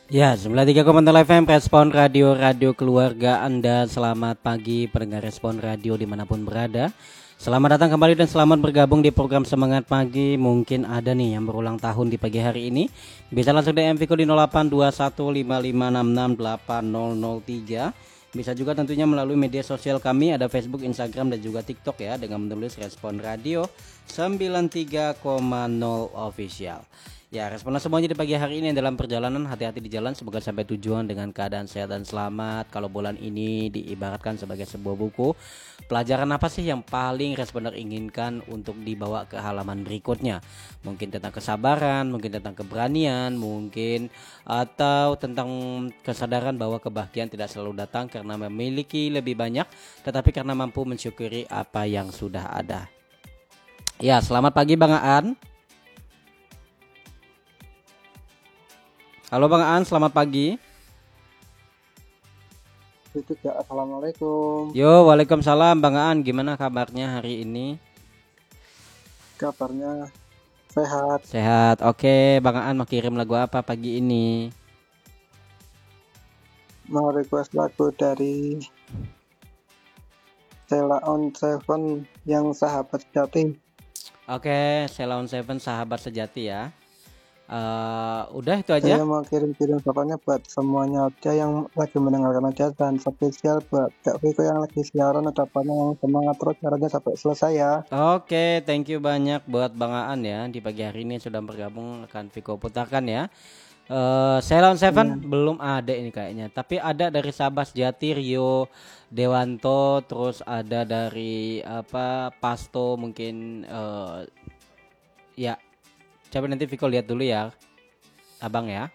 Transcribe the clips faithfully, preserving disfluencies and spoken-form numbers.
Ya, sembilan puluh tiga koma nol F M Respon Radio, radio keluarga Anda. Selamat pagi pendengar Respon Radio dimanapun berada. Selamat datang kembali dan selamat bergabung di program Semangat Pagi. Mungkin ada nih yang berulang tahun di pagi hari ini. Bisa langsung D M Viko di nol delapan dua satu lima lima enam enam delapan nol nol tiga. Bisa juga tentunya melalui media sosial kami, ada Facebook, Instagram, dan juga TikTok ya, dengan menulis Respon Radio sembilan puluh tiga koma nol Official. Ya, responnya semuanya di pagi hari ini dalam perjalanan, hati-hati di jalan, semoga sampai tujuan dengan keadaan sehat dan selamat. Kalau bulan ini diibaratkan sebagai sebuah buku, pelajaran apa sih yang paling responder inginkan untuk dibawa ke halaman berikutnya? Mungkin tentang kesabaran, mungkin tentang keberanian, mungkin atau tentang kesadaran bahwa kebahagiaan tidak selalu datang karena memiliki lebih banyak, tetapi karena mampu mensyukuri apa yang sudah ada. Ya, selamat pagi Bang Aan. Halo Bang Aan, selamat pagi. Itu ya, assalamualaikum. Yo, waalaikumsalam Bang Aan, gimana kabarnya hari ini? Kabarnya sehat. Sehat, oke. Bang Aan mau kirim lagu apa pagi ini? Mau request lagu dari Sheila on Seven yang Sahabat Sejati. Oke, Sheila on Seven Sahabat Sejati ya. Uh, udah itu aja. Saya mau kirim-kirim pokoknya buat semuanya aja yang lagi mendengarkan aja, dan spesial buat Kak Viko yang lagi siaran, ucapannya yang semangat terus caranya sampai selesai ya. Oke, thank you banyak buat Bang Aan ya, di pagi hari ini sudah bergabung, akan Viko putarkan ya. Uh, Sheila on Seven hmm. belum ada ini kayaknya, tapi ada dari Sahabat Sejati Rio Dewanto, terus ada dari apa Pasto mungkin uh, ya. Coba nanti Viko lihat dulu ya, abang ya.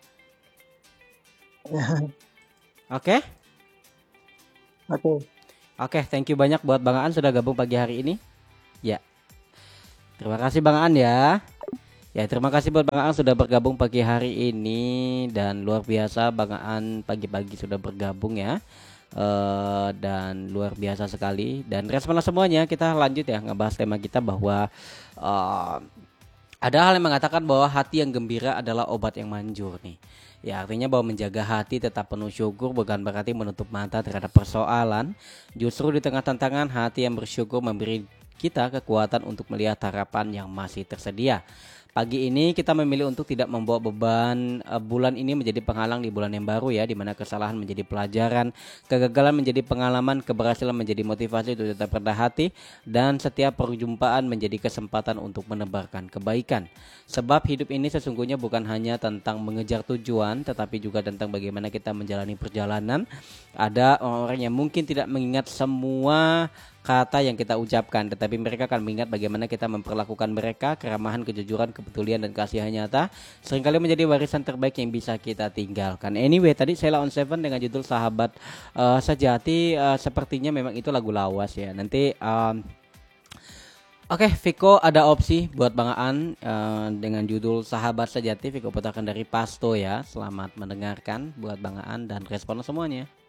Oke? Oke. Oke, thank you banyak buat Bang Aan sudah gabung pagi hari ini. Ya. Terima kasih Bang Aan ya. Ya, terima kasih buat Bang Aan sudah bergabung pagi hari ini, dan luar biasa Bang Aan pagi-pagi sudah bergabung ya. Uh, dan luar biasa sekali. Dan responlah semuanya, kita lanjut ya ngebahas tema kita bahwa uh, ada hal yang mengatakan bahwa hati yang gembira adalah obat yang manjur nih. Ya, artinya bahwa menjaga hati tetap penuh syukur bukan berarti menutup mata terhadap persoalan. Justru di tengah tantangan, hati yang bersyukur memberi kita kekuatan untuk melihat harapan yang masih tersedia. Pagi ini kita memilih untuk tidak membawa beban uh, bulan ini menjadi penghalang di bulan yang baru ya, di mana kesalahan menjadi pelajaran, kegagalan menjadi pengalaman, keberhasilan menjadi motivasi untuk tetap rendah hati, dan setiap perjumpaan menjadi kesempatan untuk menebarkan kebaikan. Sebab hidup ini sesungguhnya bukan hanya tentang mengejar tujuan, tetapi juga tentang bagaimana kita menjalani perjalanan. Ada orang-orang yang mungkin tidak mengingat semua kata yang kita ucapkan, tetapi mereka akan mengingat bagaimana kita memperlakukan mereka. Keramahan, kejujuran, kepedulian, dan kasihan nyata seringkali menjadi warisan terbaik yang bisa kita tinggalkan. Anyway, tadi Sheila on Seven dengan judul Sahabat uh, Sejati, uh, sepertinya memang itu lagu lawas ya. Nanti um, Oke, okay, Viko ada opsi buat Bang Aan uh, dengan judul Sahabat Sejati. Viko putarkan dari Pasto ya. Selamat mendengarkan buat Bang Aan dan respon semuanya.